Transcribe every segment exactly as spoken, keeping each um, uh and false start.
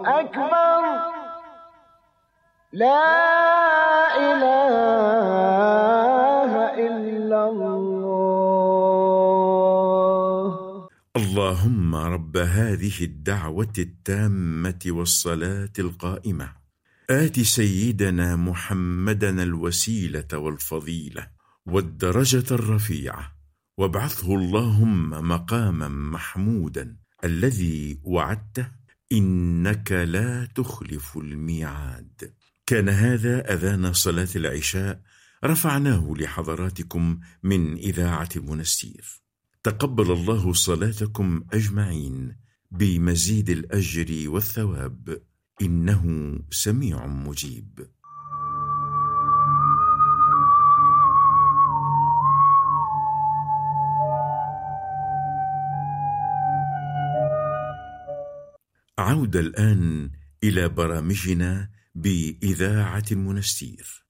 أكبر لا إله إلا الله. اللهم رب هذه الدعوة التامة والصلاة القائمة آت سيدنا محمدنا الوسيلة والفضيلة والدرجة الرفيعة وابعثه اللهم مقاما محمودا الذي وعدته إنك لا تخلف الميعاد. كان هذا أذان صلاة العشاء رفعناه لحضراتكم من إذاعة منستير. تقبل الله صلاتكم أجمعين بمزيد الأجر والثواب إنه سميع مجيب. عودة الآن إلى برامجنا بإذاعة منستير.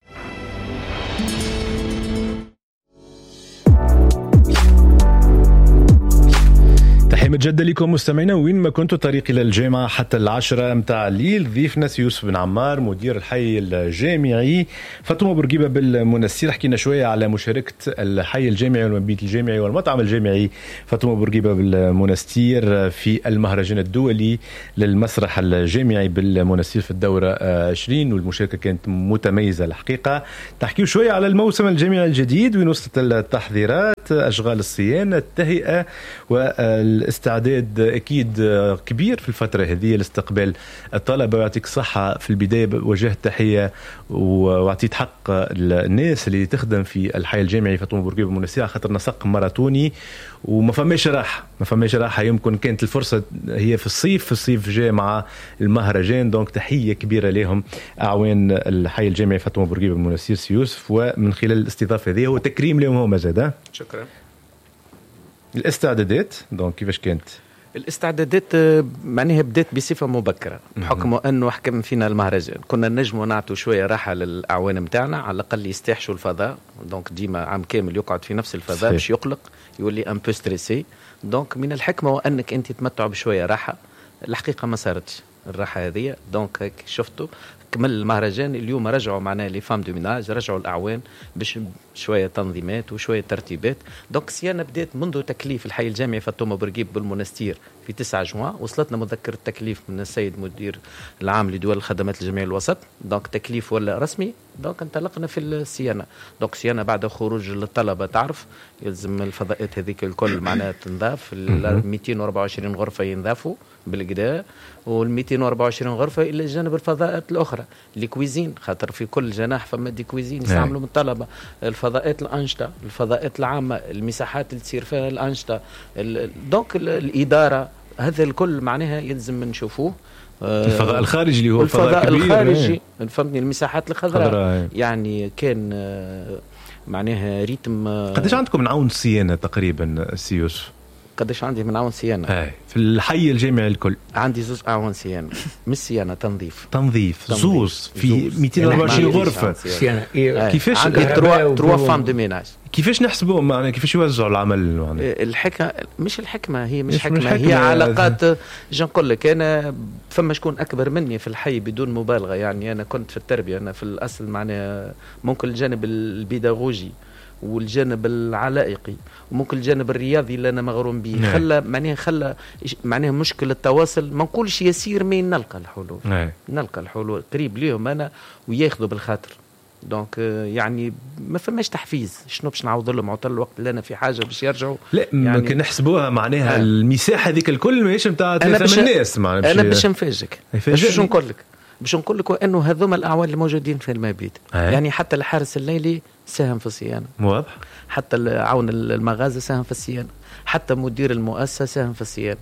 تحية متجدة لكم مستمعينا وين ما كنتوا. طريق إلى الجامعة حتى العشرة متاع الليل. ضيفنا يوسف بن عمار مدير الحي الجامعي. فاطمة بورقيبة بالمنستير. حكينا شوية على مشاركة الحي الجامعي والمبيت الجامعي والمطعم الجامعي فاطمة بورقيبة بالمنستير في المهرجان الدولي للمسرح الجامعي بالمنستير في الدورة عشرين، والمشاركة كانت متميزة الحقيقة. تحكيوا شوية على الموسم الجامعي الجديد، وين وصلت التحضيرات، أشغال الصيانة، التهيئة والاستعداد أكيد كبير في الفترة هذه لاستقبال الطلبة. ويعطيك صحة. في البداية وجهت تحية وعطيت حق الناس اللي تخدم في الحي الجامعي فاطمة بورقيبة بالمنستير، خاطر نسق ماراثوني وما فماش راحة ما فماش راحة. يمكن كانت الفرصة هي في الصيف في الصيف جاء مع المهرجان. دونك تحية كبيرة لهم أعوان الحي الجامعي فاطمة بورقيبة بالمنستير سي يوسف، ومن خلال الاستضافة هذه هو تكريم لهم هم زادا. شكرا. الاستعدادات دونك كيفاش كانت؟ الاستعدادات معناها بدات بصفه مبكره بحكم انه حكم فينا المهرجان. كنا نجموا نعطوا شويه راحه للاعوان نتاعنا على الاقل يستحشوا الفضاء. دونك ديما عام كامل يقعد في نفس الفضاء باش يقلق يولي ان بو ستريسي. دونك من الحكمه وانك انت تمتعوا بشويه راحه. الحقيقه ما صارتش الراحه هذه. دونك شفتوا كمل المهرجان اليوم رجعوا معنا لي فام دو ميناج، رجعوا الاعوان باش شويه تنظيمات وشويه ترتيبات. دونك الصيانه بدات منذ تكليف الحي الجامعي فاطمة بورقيبة بالمنستير في تسعة جوان. وصلتنا مذكره التكليف من السيد مدير العام لدول الخدمات الجامعيه الوسط. دونك تكليف ولا رسمي. دونك انطلقنا في الصيانه. دونك الصيانه بعد خروج الطلبه تعرف يلزم الفضاءات هذيك الكل معناها تنضاف. ال مئتين وأربعة وعشرين غرفه ينضافوا بالكدا، وال مئتين وأربعة وعشرين غرفه الى جانب الفضاءات الاخرى لي كويزين، خاطر في كل جناح فما دي كويزين يستعملوا من الطلبه. الفضاءات الانشطه، الفضاءات العامه، المساحات اللي تصير فيها الانشطه، دونك الاداره، هذا الكل معناها يلزم نشوفوه. الفضاء الخارجي اللي هو الفضاء الخارجي فهمتني، المساحات الخضراء يعني كان معناها ريتم. قديش عندكم من عون صيانه تقريبا سي يوسف؟ قديش عندي من عون صيانه؟ اي في الحي الجامعي الكل عندي زوز اعوان صيانه. مش صيانه، تنظيف. تنظيف زوز في مئتين وأربعة وعشرين غرفه صيانه. كيفاش تروا تروا فام دو ميناج؟ كيفاش نحسبوا معناها كيفاش يوزعوا العمل معناها؟ الحكمه مش الحكمه هي مش, مش حكمه هي علاقات. جا نقول لك انا فما شكون اكبر مني في الحي بدون مبالغه. يعني انا كنت في التربيه، انا في الاصل معناها ممكن الجانب البيداغوجي والجانب العلائقي وممكن الجانب الرياضي اللي انا مغروم به خلى معناها خلى معناها مشكل التواصل ما نقولش يسير مين نلقى الحلول. نعم. نلقى الحلول قريب ليهم انا وياخذوا بالخاطر. دونك يعني ما فماش تحفيز. شنو باش نعوض لهم عطل الوقت اللي انا في حاجه باش يرجعوا؟ لا يعني ممكن نحسبوها معناها آه. المساحه هذيك الكل ماهيش نتاع ثلاثة من الناس. معناها انا باش نفاجئك باش نقول لك باش نقول لك وانه هذوما الاعوان اللي موجودين في المبيت آه. يعني حتى الحارس الليلي ساهم في الصيانه واضح، حتى عون المغازه ساهم في الصيانه، حتى مدير المؤسسه ساهم في الصيانه،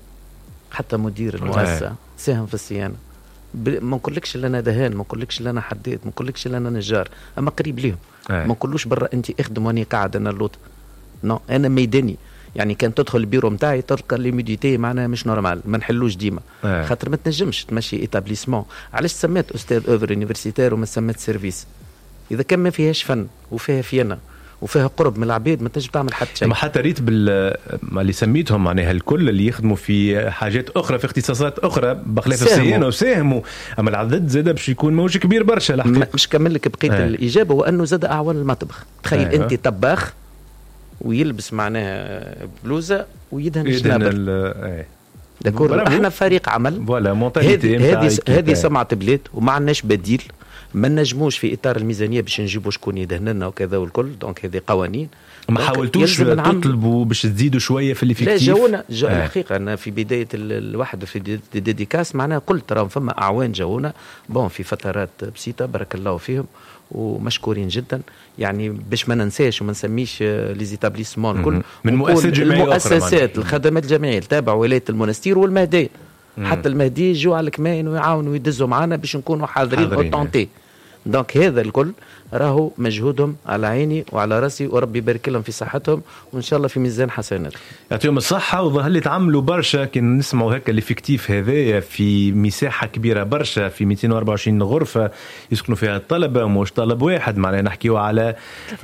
حتى مدير المؤسسه آه. ساهم في الصيانه. ما نقولكش اللي انا دهان، ما نقولكش اللي انا حداد، ما نقولكش اللي انا نجار، اما قريب ليهم آه. ما نقولوش برا انت اخدم واني قاعد انا اللوط. نو انا ميداني. يعني كان تدخل البيرو نتاعي تلقى ليميديتي معناها مش نورمال، ما نحلوش ديما آه. خاطر ما تنجمش تمشي ايتابليسمون. علاش سميت استاذ اوفر يونيفرسيتير وما سميت سيرفيس؟ اذا كان ما فيهاش فن وفيها فينا وفيها قرب من العباد ما تنجم تعمل حتى شيء. ما حتى ريت بال ما اللي سميتهم معناها الكل اللي يخدموا في حاجات اخرى في اختصاصات اخرى بخلاف الصيانه وساهموا، اما العدد زاد باش يكون موج كبير برشا الحقيقه. مش كمل لك بقيه آه. الاجابه، وانه زاد اعوان المطبخ. تخيل آه. انت طباخ ويلبس معناها بلوزه ويدهن الجنابر. آه. داكور، احنا فريق عمل. فوالا مونتاليتي هذه هذه سمعة بلاد وما عندناش بديل، ما نجموش في اطار الميزانيه باش نجيبوا شكون يدهن لنا وكذا والكل. دونك هذه قوانين. ما حاولتوش تطلبوا باش تزيدوا شويه في الافكتيف؟ لا جاونا جو آه. الحقيقه انا في بدايه الوحده في ديديكاس معناها قلت راهم فما اعوان جاونا بون في فترات بسيطه بارك الله فيهم ومشكورين جدا. يعني باش ما ننساش وما نسميش لي زيتابليسمون الكل من مؤسسات جمعيه المؤسسات الخدمات الجمعيه تابع ولايه المنستير والمهدي. حتى المهدي يجوا على الكمائن ويعاونوا ويدزوا معنا باش نكونوا حاضرين اوتونتي. دونك هذا الكل راهو مجهودهم على عيني وعلى راسي، وربي يبارك لهم في صحتهم وان شاء الله في ميزان حسنات. يعطيهم الصحه. وظهر لي تعملوا برشا كي نسمعوا هكا الافكتيف هذايا في مساحه كبيره برشا، في مئتين وأربعة وعشرين غرفه يسكنوا فيها الطلبه، مش طلب واحد معناها نحكيوا على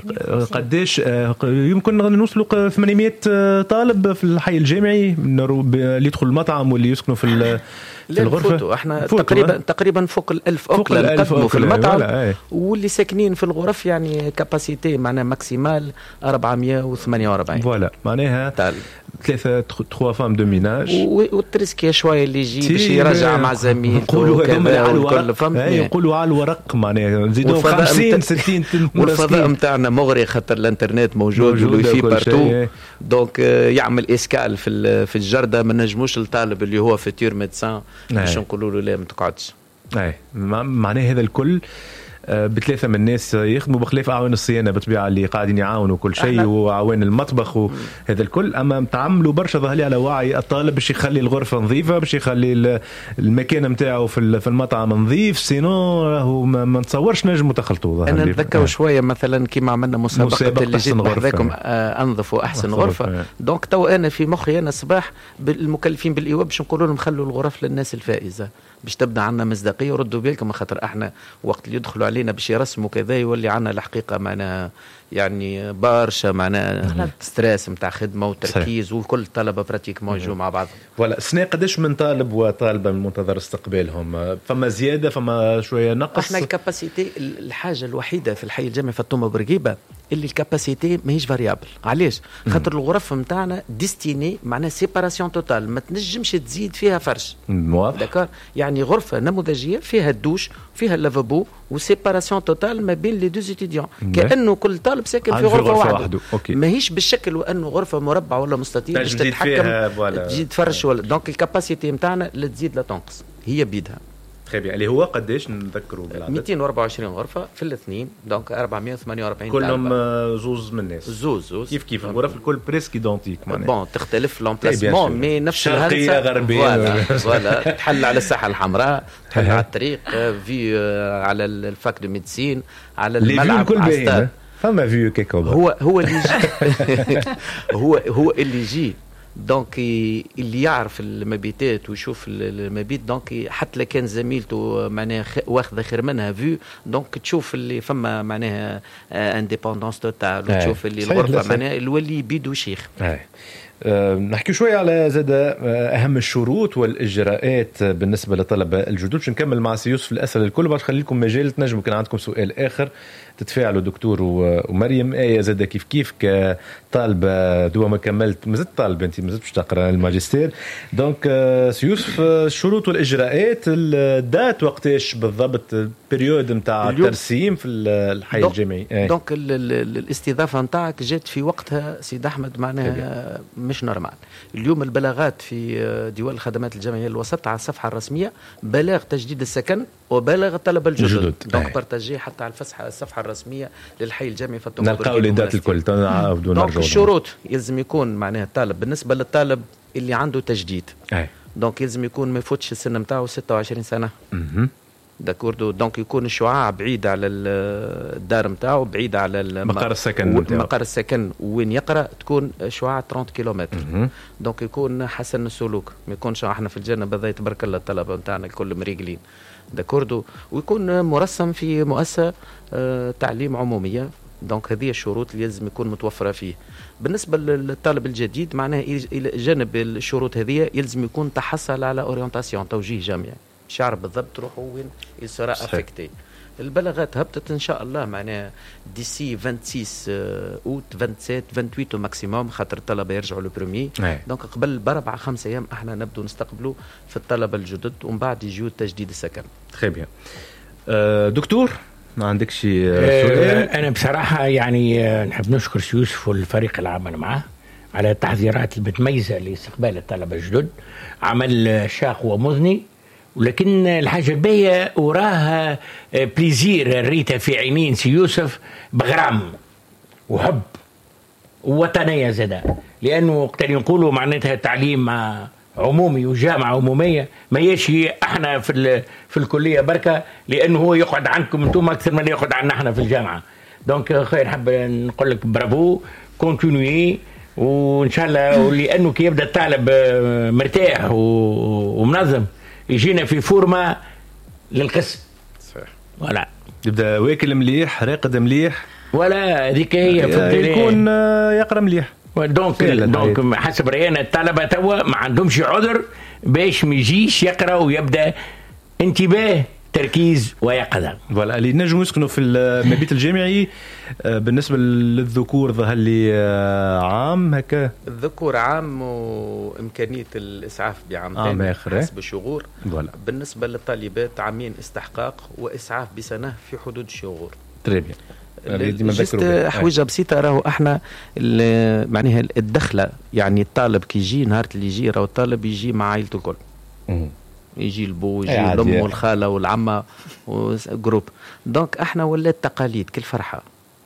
قداش يمكن نوصلوا ثمانمائة طالب في الحي الجامعي اللي يدخل المطعم واللي يسكنوا في في الغرفه. احنا تقريبا تقريبا فوق الألف أكلة نقدموا في المطعم، واللي ساكنين في الغرف يعني كاباسيتي معناها ماكسيمال أربعمائة وثمانية وأربعين. فوالا معناها ثلاثة تخوا فام دو ميناج، والتريسكي شويه اللي يجي باش يرجع مع زميلته يقولوا هذوما على الورق. يقولوا على الورق معناها نزيدوا خمسين ستين. والفضاء نتاعنا مغري خاطر الانترنت موجود والويفي بارتو. دونك يعمل اسكال في في الجرده. ما نجموش الطالب اللي هو فيتور ميدسان باش نقولوا له لا ما تقعدش. اي معناه هذا الكل بثلاثة من الناس يخدموا بخلاف أعوان الصيانة بالطبيعة اللي قاعدين يعاونوا كل شيء وأعوان المطبخ وهذا الكل. أما تعملوا برشا ظهر لي على وعي الطالب باش يخلي الغرفة نظيفة، باش يخلي المكان نتاعو في المطعم نظيف، سينو راهو ما نتصورش نجموا تخلطوا. أنا نتذكر شوية مثلا كيما عملنا مسابقة اللي جيت بحذاكم أنظف وأحسن غرفة. دونك تو أنا في مخي أنا صباح المكلفين بالإيواء باش نقولوا لهم خلوا الغرف للناس الفائزة باش تبدا عنا مصداقيه. وردوا بالكم خاطر احنا وقت اللي يدخلوا علينا باش يرسموا كذا يولي عنا الحقيقه معنا يعني برشا معنا ستريس نتاع خدمه وتركيز، وكل الطلبه براتيك موجوا مع بعض. ولا سنة قداش من طالب وطالبه من منتظر استقبالهم؟ فما زياده فما شويه نقص؟ احنا الكاباسيتي الحاجه الوحيده في الحي الجامعي فاطمه بورقيبه اللي الكاباسيتي ماهيش فاريابل. علاش؟ خاطر الغرف نتاعنا ديستيني معناها سيباراسيون توتال، ما تنجمش تزيد فيها فرش. داكور، يعني غرفه نموذجيه فيها الدوش فيها اللافابو وسيباراسيون توتال ما بين لي دو ستوديون، كانه كل طالب ساكن في غرفه واحده. ماهيش بالشكل وانه غرفه مربع ولا مستطيل باش تتحكم تزيد فرش ولا. دونك الكاباسيتي نتاعنا لا تزيد لا تنقص، هي بيدها. تخيل اللي هو قداش نذكروا بالعدد؟ مئتين وأربعة وعشرين غرفه في الاثنين، دونك أربعمائة وثمانية وأربعين كلهم زوز من الناس. زوز زوز كيف كيف الغرف الكل بريسك ايدونتيك معناها. بون تختلف لومبلاسمون مي نفس الهندسه غربيه. فوالا تحل على الساحه الحمراء، تحل على الطريق، في على الفاك دو ميديسين، على الملعب الكل فما فيو كيكوبا. هو هو اللي يجي هو هو اللي يجي دونك اللي يعرف المبيتات ويشوف المبيت. دونك حتى لكان زميلته معناها واخذه خير منها فيو، دونك تشوف اللي فما معناها انديبوندونس توتال، وتشوف اللي الغرفه معناها الولي بيدو شيخ. أه نحكي شوية على زاد أهم الشروط والإجراءات بالنسبة لطلبة الجدد. باش نكمل مع سي يوسف الأسئلة الكل، باش خلي لكم مجال تنجموا كان عندكم سؤال آخر تتفاعلوا دكتور ومريم. آية زاد كيف كيف كطالبة دوا ما كملت مازلت طالبة أنت مازلت باش تقرأ الماجستير. دونك سي يوسف الشروط والإجراءات الدات وقتاش بالضبط البريود نتاع الترسيم في الحي الجامعي؟ دونك الاستضافة نتاعك جات في وقتها سيد أحمد معناها مش نورمال. اليوم البلاغات في ديوان الخدمات الجامعية الوسط على الصفحة الرسمية بلاغ تجديد السكن وبلاغ الطلبة الجدد. دونك بارتاجي حتى على الفسحة الصفحة الرسمية للحي الجامعي فاطمة نلقاو وليدات الكل. دونك الشروط يلزم يكون معناها الطالب بالنسبة للطالب اللي عنده تجديد أي. دونك يلزم يكون ما يفوتش السن نتاعو ستة وعشرين سنة. داكوردو. دونك يكون الشعاع بعيد على الدار نتاعو، بعيد على مقر السكن مقر السكن وين يقرا تكون شعاع ثلاثين كيلومتر. دونك يكون حسن السلوك، ما يكونش احنا في الجنه بدا تبارك الله الطلبه نتاعنا الكل مريقلين. داكوردو. ويكون مرسم في مؤسسه آه تعليم عموميه دونك هذه الشروط اللي لازم يكون متوفره فيه. بالنسبه للطالب الجديد معناها الى جانب الشروط هذه يلزم يكون تحصل على اورينتاسيون توجيه جامعي باش يعرف بالضبط روحه وين يصير افكتي. البلاغات هبطت ان شاء الله معناها ديسي ستة وعشرين اوت سبعة وعشرين ثمانية وعشرين ماكسيموم، خاطر الطلبه يرجعوا لو بريمي. دونك قبل باربع خمس ايام احنا نبدو نستقبلوا في الطلبه الجدد ومن بعد يجيو تجديد السكن. تري بيان. دكتور ما عندك شي سؤال؟ انا بصراحه يعني نحب نشكر يوسف والفريق العمل معه على التحذيرات المتميزه لاستقبال الطلبه الجدد. عمل شاق ومذني، ولكن الحاجه الباهيه وراها بليزير ريتها في عينين سي يوسف بغرام وحب ووطنيه زاده، لانه وقت اللي نقولوا معناتها تعليم عمومي وجامعه عموميه ما يشي احنا في في الكليه بركه، لانه هو يقعد عنكم انتم اكثر من يقعد عنا احنا في الجامعه. دونك خير نحب نقول لك برافو كونتينيي، وان شاء الله لانه كي يبدا الطالب مرتاح ومنظم يجينا في فورمه للقسم. صحيح. ولا يبدا واكل مليح راقد مليح، ولا هذيك هي يكون يقرا مليح. دونك دونك حسب راينا الطلبه توا ما عندهمش عذر باش ما يجيش يقرا ويبدا انتباه تركيز ويقظه. فوالا اللي نجموا يسكنوا في المبيت الجامعي. بالنسبه للذكور ظهر لي عام هكا، الذكور عام وامكانيه الاسعاف بعام عام ثاني اخر حسب الشغور. فوالا بالنسبه للطالبات عامين استحقاق واسعاف بسنه في حدود الشغور. تري بيان. جست حويجه بسيطه راهو احنا معناها الدخله، يعني الطالب كي يجي نهار اللي يجي راهو الطالب يجي مع عائلته الكل. يجي البو يجي الام والخاله والعمه وجروب. دونك احنا ولات تقاليد كل فرحه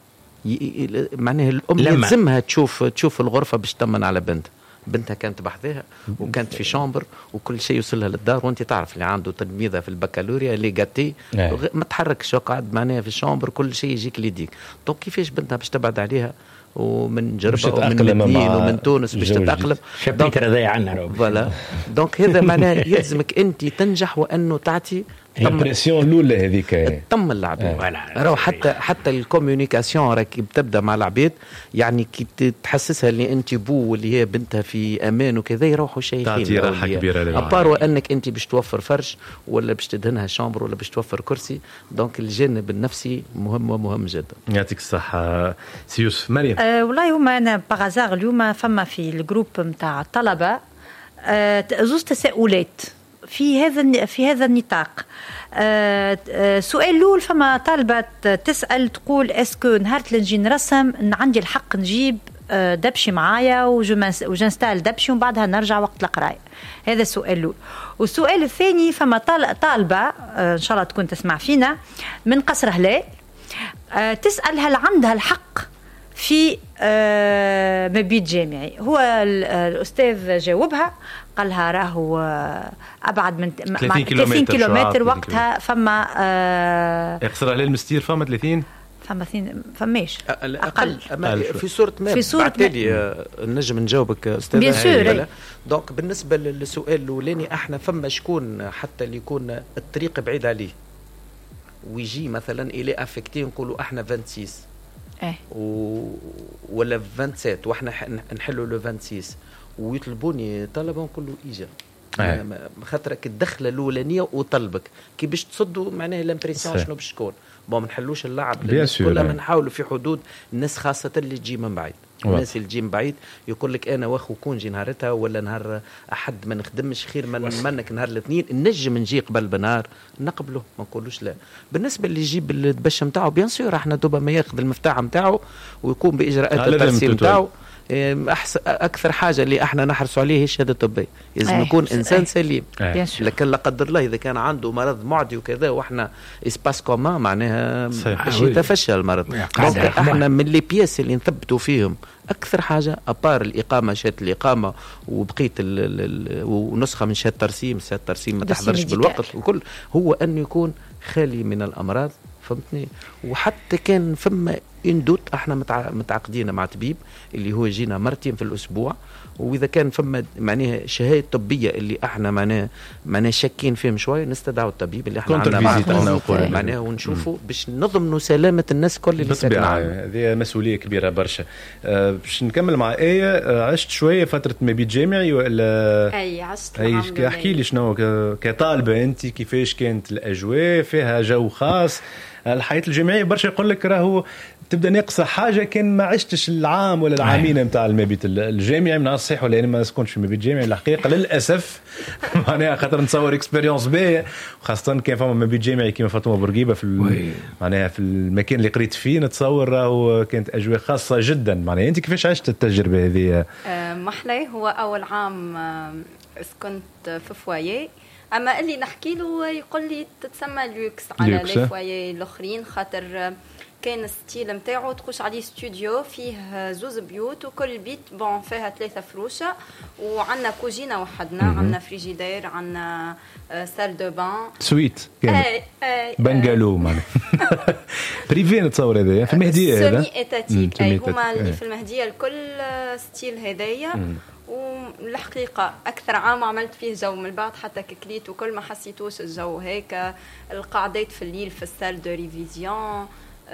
معناها الام يلزمها تشوف تشوف الغرفه باش تطمن على بنت بنتها كانت بحذاها وكانت في شامبر وكل شيء يوصلها للدار، وانت تعرف اللي عنده تلميذه في البكالوريا اللي قاتي ما تحركش قاعد معناها في الشامبر كل شيء يجيك ليديك. دونك كيفاش بنتها باش تبعد عليها ومن جربة ومن مدين ومن تونس باش تتأقلم. شبيتر ذي عنا فوالا. دونك هذا معناه يلزمك انت تنجح وانه تعطي البريسيون الاولى هذيك تم العباد. راهو حتى حتى الكوميونيكاسيون راكي تبدا مع العباد، يعني كي تحسسها اللي انت بو واللي هي بنتها في امان وكذا يروحوا شيخين تعطي راحه كبيره لها. ابار وانك انت باش توفر فرش ولا باش تدهنها شامبر ولا باش توفر كرسي. دونك الجانب النفسي مهم ومهم جدا. يعطيك الصحه سي يوسف. مريم أه والله هما انا باغازار اليوم فما في الجروب نتاع الطلبه أه زوج تساؤلات في هذا في هذا النطاق. أه أه سؤال الاول، فما طالبه تسال تقول اسكو نهار نجي نرسم عندي الحق نجيب أه دبشي معايا وجنستال دبشي ومن بعدها نرجع وقت القرايه؟ هذا السؤال الاول. والسؤال الثاني، فما طالبه أه ان شاء الله تكون تسمع فينا من قصر هلال أه تسال هل عندها الحق في أه مبيت جامعي. هو الأستاذ جاوبها قالها راهو أبعد من ثلاثين كيلومتر وقتها فما أه يقصر على المستير فما ثلاثين فما فماش أقل, أقل. في صورة ما في صورة بعتلي النجم نجاوبك أستاذ. دونك بالنسبة للسؤال الأولاني احنا فما شكون حتى اللي يكون الطريق بعيد عليه ويجي مثلا إلى أفكتين نقولوا احنا ستة وعشرين إيه و... ولا سبعة وعشرين واحنا نحلوا لو ستة وعشرين ويطلبوني طلبه نقول له ايجا أيه. خاطرك الدخله الاولانيه وطلبك كي باش تصدوا معناها الامبريسيون شنو باش تكون بون ما نحلوش اللعب كلها نحاولوا في حدود الناس خاصه اللي تجي من بعيد. الناس اللي تجي من بعيد يقول لك انا واخو كونجي نهارتها ولا نهار احد ما نخدمش خير من منك نهار الاثنين نجم نجي قبل بنهار نقبله ما نقولوش لا. بالنسبه اللي يجيب الدبشه نتاعو بيان سور احنا دوبا ما ياخذ المفتاح نتاعو ويقوم باجراءات الترسيم نتاعو. أحسن أكثر حاجة اللي احنا نحرصوا عليه هي الشهادة الطبية، لازم أيه. يكون إنسان أيه. سليم أيه. لكن لا قدر الله إذا كان عنده مرض معدي وكذا وإحنا إسباس كومان معناها باش يتفشى المرض. احنا من لي بياس اللي نثبتوا فيهم أكثر حاجة أبار الإقامة شهادة الإقامة وبقية ونسخة من شهادة الترسيم. شهادة الترسيم ما تحضرش بالوقت وكل هو أن يكون خالي من الأمراض فهمتني. وحتى كان فما ان دوت احنا متعاقدين مع طبيب اللي هو يجينا مرتين في الاسبوع، واذا كان فما معناها شهاده طبيه اللي احنا معناها معناها شاكين فيهم شويه نستدعوا الطبيب اللي احنا عندنا معاه معناها ونشوفوا باش نضمنوا سلامه الناس كل اللي ساكنه. هذه مسؤوليه كبيره برشا. أه باش نكمل مع ايه. أه عشت شويه فتره مبيت جامعي ولا؟ اي عشت. اي احكي لي شنو كطالبه انت كيفاش كانت الاجواء فيها جو خاص؟ الحياه الجامعيه برشا يقول لك راهو تبدا ناقصه حاجه كان ما عشتش العام ولا العامين نتاع المبيت الجامعي. من الصحيح ولا انا ما نسكنش في المبيت الجامعي الحقيقه للاسف معناها خاطر نتصور اكسبيريونس باهيه، وخاصه كان فما مبيت جامعي كيما فاطمه بورقيبه في معناها في المكان اللي قريت فيه نتصور راهو كانت اجواء خاصه جدا. معناها انت كيفاش عشت التجربه هذه؟ محلي هو اول عام كنت في فوايي، اما اللي نحكي له يقول لي تتسمى لوكس على لي فوايي الاخرين، خاطر كان الستيل نتاعو تخش عليه استوديو فيه زوز بيوت وكل بيت بون فيها ثلاثه فروشه وعندنا كوجينه وحدنا، عندنا فريجيدير، عندنا سال دو بان سويت كان بنجالو معناها بريفي نتصور هذايا في المهديه هذا سيمي اتاتيك اي هما اللي في المهديه الكل ستيل هذايا. والحقيقة أكثر عام عملت فيه جو من بعد حتى كليت وكل ما حسيتوش الجو هيك. القعدات في الليل في السال دو ريفيزيون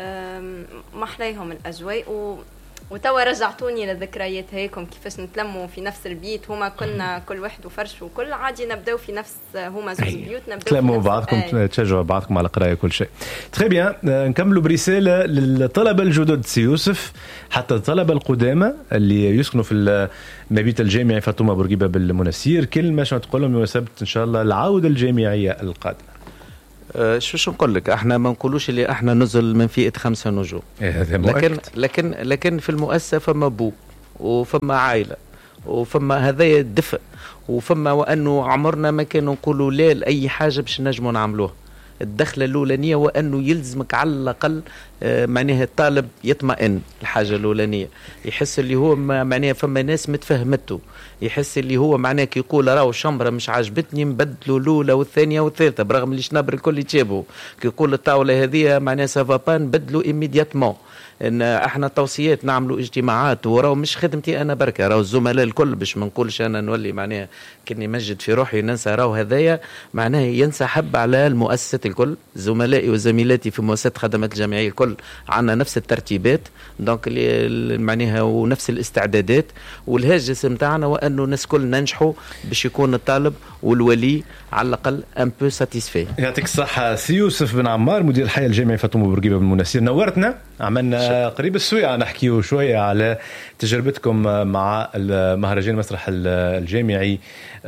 ما أحلاهم الأجواء و... وتوا رجعتوني لذكريات هيكم كيفاش نتلموا في نفس البيت. هما كنا كل واحد وفرش وكل عادي نبداو في نفس هما زوج بيوت نبداو تلموا بعضكم تشجعوا بعضكم على القرايه كل شيء. تري بيان. نكملوا برساله للطلبه الجدد سي يوسف حتى الطلبه القدامى اللي يسكنوا في المبيت الجامعي فاطمه بورقيبه بالمنسير، كلمه شنو تقول لهم بمناسبه ان شاء الله العوده الجامعيه القادمه؟ أه شو شو نقول لك، احنا ما نقولوش اللي احنا نزل من فئه خمسه نجوم، لكن لكن لكن في المؤسسه فما بو وفما عائله وفما هذايا الدفء وفما وانه عمرنا ما كانوا نقولوا لا لاي حاجه باش نجموا نعملوها. الدخله الاولانيه وانه يلزمك على الاقل معناها الطالب يطمئن الحاجه الاولانيه، يحس اللي هو معناها فما ناس متفهمته، يحس اللي هو معناه كي يقول راهو الشمبره مش عجبتني نبدلوا الاولى والثانيه والثالثه برغم اللي شنبر الكل يتشابهوا، كي يقول الطاوله هذه معناها سافا با نبدلوا ايميدياتمون. ان احنا توصيات نعملوا اجتماعات وراو مش خدمتي انا بركه، راهو الزملاء الكل باش ما نقولش انا نولي معناها كني مجد في روحي ننسى، راهو هذايا معناه ينسحب على المؤسسات الكل. زملائي وزميلاتي في مؤسسات خدمات الجامعيه الكل عندنا نفس الترتيبات دونك معناها ونفس الاستعدادات، والهاجس نتاعنا وانه الناس كل ننجحوا باش يكون الطالب والولي على الاقل ان بو ساتيسفي. يعطيك الصحه سي يوسف بن عمار مدير الحي الجامعي فاطمه بورقيبه بالمنسير، نورتنا. عملنا قريب السويعة نحكيو شوية على تجربتكم مع المهرجان المسرح الجامعي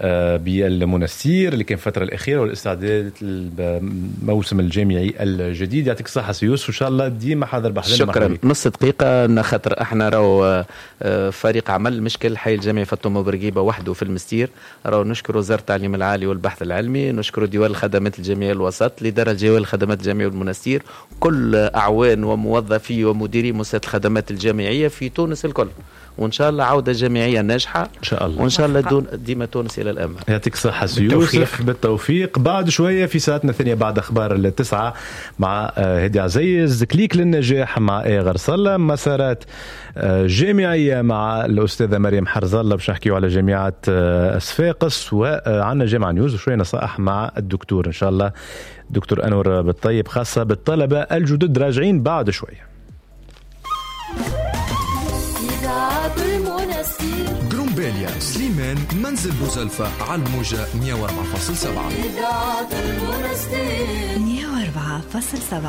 بالمنسير اللي كان فترة الأخيرة والاستعداد الموسم الجامعي الجديد. يعطيك الصحة سي يوسف وإن شاء الله ديما حاضر بحضر. شكرا. نص دقيقة خاطر احنا راهو فريق عمل مشكل الحي الجامعي فاطمة بورقيبة وحده في المستير، راهو نشكر وزارة التعليم العالي والبحث العلمي، نشكر ديوان الخدمات الجامعية الوسط لإدارة ديوان الخدمات الجامعية والمنسير، كل أعوان وموظفي ومديري مؤسسات الخدمات الجامعية في تونس الكل، وإن شاء الله عودة جامعية ناجحة إن شاء الله، وإن شاء الله دون ديما تونس إلى الأمام. يعطيك الصحة سي يوسف بالتوفيق. بعد شوية في ساعتنا الثانية بعد أخبار التسعة مع هدي عزيز، كليك للنجاح مع إيه غرصلة، مسارات جامعية مع الأستاذة مريم حرزالة باش نحكيو على جامعة صفاقس، وعنا جامعة نيوز وشوية نصائح مع الدكتور إن شاء الله دكتور أنور بالطيب خاصة بالطلبة الجدد. راجعين بعد شوية. جرومبيليا سليمان منزل بوزلفة على الموجة مية وأربعة فاصلة سبعة. مية وأربعة فاصلة سبعة.